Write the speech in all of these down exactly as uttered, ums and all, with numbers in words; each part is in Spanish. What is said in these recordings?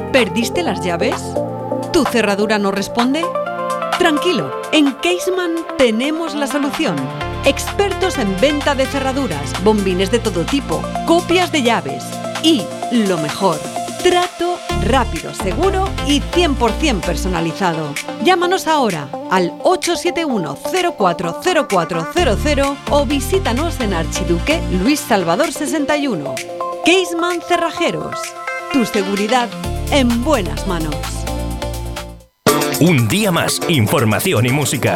¿Perdiste las llaves? ¿Tu cerradura no responde? Tranquilo, en Caseman tenemos la solución. Expertos en venta de cerraduras, bombines de todo tipo, copias de llaves y, lo mejor, trato rápido, seguro y cien por ciento personalizado. Llámanos ahora al ocho siete uno, cero cuatro cero cuatro cero cero o visítanos en Archiduque Luis Salvador sesenta y uno. Caseman Cerrajeros. Tu seguridad en buenas manos. Un día más, información y música.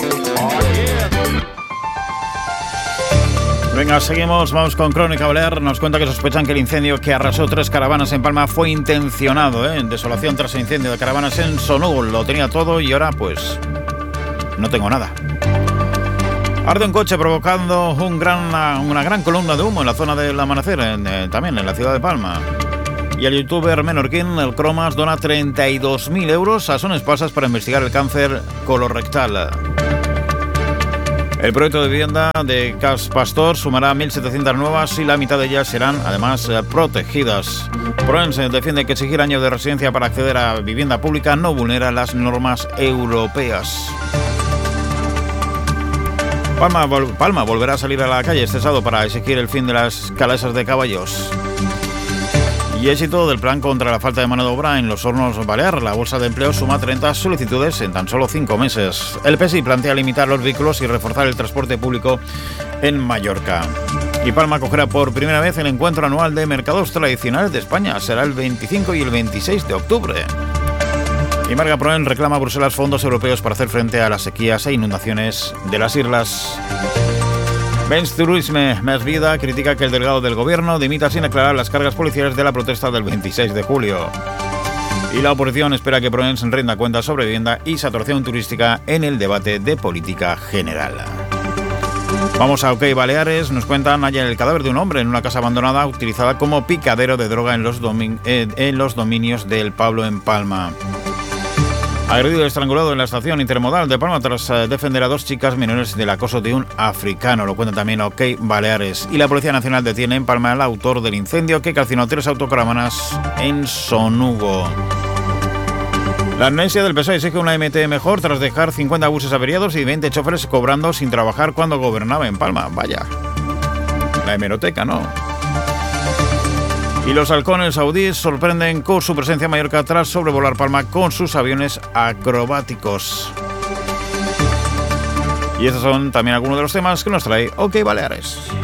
Venga, seguimos, vamos con Crónica Balear. Nos cuenta que sospechan que el incendio que arrasó tres caravanas en Palma fue intencionado, ¿eh? Desolación tras el incendio de caravanas en Sonugo. Lo tenía todo y ahora, pues, no tengo nada. Arde un coche provocando un gran, una gran columna de humo en la zona del amanecer, en, eh, también en la ciudad de Palma. Y el youtuber menorquín, el Cromas, dona treinta y dos mil euros a Son Espasas para investigar el cáncer colorectal. El proyecto de vivienda de Cas Pastor sumará mil setecientas nuevas y la mitad de ellas serán, además, protegidas. Proens defiende que exigir años de residencia para acceder a vivienda pública no vulnera las normas europeas. Palma, vol- Palma volverá a salir a la calle este sábado para exigir el fin de las calesas de caballos. Y éxito del plan contra la falta de mano de obra en los hornos Balear. La bolsa de empleo suma treinta solicitudes en tan solo cinco meses. El P S I plantea limitar los vehículos y reforzar el transporte público en Mallorca. Y Palma acogerá por primera vez el encuentro anual de mercados tradicionales de España. Será el veinticinco y el veintiséis de octubre. Y Marga Proen reclama a Bruselas fondos europeos para hacer frente a las sequías e inundaciones de las islas. Benz Turisme Més Vida critica que el delegado del gobierno dimita sin aclarar las cargas policiales de la protesta del veintiséis de julio. Y la oposición espera que Proens rinda cuentas sobre vivienda y saturación turística en el debate de política general. Vamos a OK Baleares. Nos cuentan hallan el cadáver de un hombre en una casa abandonada utilizada como picadero de droga en los, domin- eh, en los dominios del Pablo en Palma. Agredido y estrangulado en la estación intermodal de Palma tras eh, defender a dos chicas menores del acoso de un africano. Lo cuenta también OK Baleares. Y la Policía Nacional detiene en Palma al autor del incendio que calcinó tres autocaravanas en Sonugo. La amnesia del P S O E exige una M T mejor tras dejar cincuenta buses averiados y veinte choferes cobrando sin trabajar cuando gobernaba en Palma. Vaya, la hemeroteca, ¿no? Y los halcones saudíes sorprenden con su presencia en Mallorca tras sobrevolar Palma con sus aviones acrobáticos. Y estos son también algunos de los temas que nos trae OK Baleares.